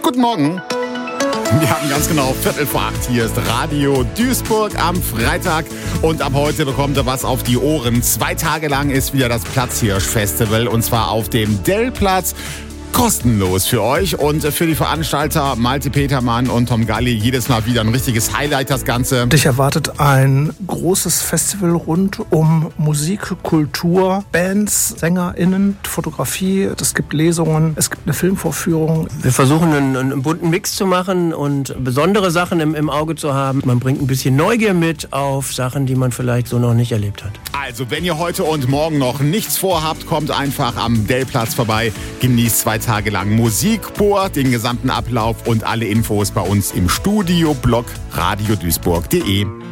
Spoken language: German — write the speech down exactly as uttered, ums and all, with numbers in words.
Guten Morgen. Wir haben ganz genau Viertel vor acht. Hier ist Radio Duisburg am Freitag. Und ab heute bekommt ihr was auf die Ohren. Zwei Tage lang ist wieder das Platzhirsch-Festival. Und zwar auf dem Dellplatz. Kostenlos für euch und für die Veranstalter Malte Petermann und Tom Galli jedes Mal wieder ein richtiges Highlight, das Ganze. Dich erwartet ein großes Festival rund um Musik, Kultur, Bands, SängerInnen, Fotografie. Es gibt Lesungen, es gibt eine Filmvorführung. Wir versuchen einen, einen bunten Mix zu machen und besondere Sachen im, im Auge zu haben. Man bringt ein bisschen Neugier mit auf Sachen, die man vielleicht so noch nicht erlebt hat. Also, wenn ihr heute und morgen noch nichts vorhabt, kommt einfach am Dellplatz vorbei, genießt zwei Tage lang Musik pur, den gesamten Ablauf und alle Infos bei uns im Studio-Blog radio duisburg punkt de.